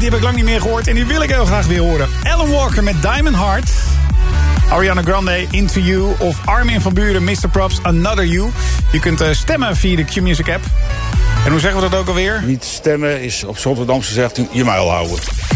die heb ik lang niet meer gehoord en die wil ik heel graag weer horen. Alan Walker met Diamond Heart. Ariana Grande, Into You. Of Armin van Buuren, Mr. Props, Another You. Je kunt stemmen via de Q-Music app. En hoe zeggen we dat ook alweer? Niet stemmen is op Rotterdamse gezegd je muil houden.